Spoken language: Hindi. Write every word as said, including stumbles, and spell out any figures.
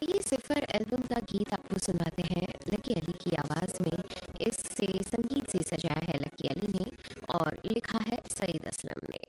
आइए सिफर एल्बम का गीत आपको सुनाते हैं लकी अली की आवाज़ में। इससे संगीत से सजाया है लकी अली ने और लिखा है सईद असलम ने।